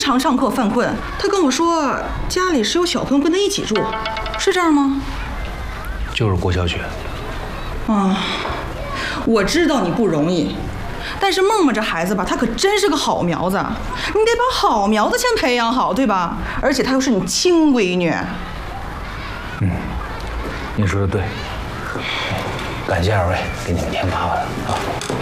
常上课犯困。他跟我说家里是有小朋友跟他一起住，是这样吗？ 就是郭小雪。 啊，我知道你不容易，但是梦梦这孩子吧，他可真是个好苗子，你得把好苗子先培养好，对吧？而且她又是你亲闺女。 您说的对，感谢二位给你们添麻烦了啊。